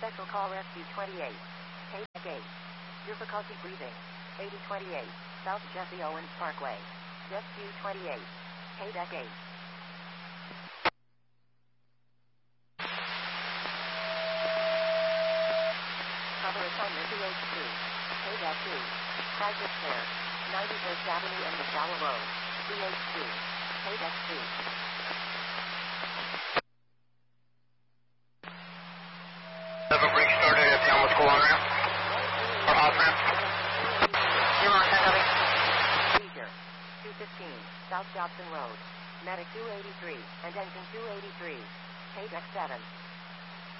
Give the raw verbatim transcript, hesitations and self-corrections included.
Special Call Rescue twenty-eight. Hey, deck eight. Difficulty breathing. eighty twenty-eight. South Jesse Owens Parkway. Rescue twenty-eight. Hey, deck eight. Cover assignment B H two. Hey, deck two. Crisis care. ninety-first Avenue and McDowell Road. B H two. Hey, deck two. Have a break started at Elmwood School on ramp. Or off ramp. Zero on ten, copy. Seizure. two fifteen. South Dobson Road. Medic two eighty-three. And engine two eighty-three. Hey, deck seven.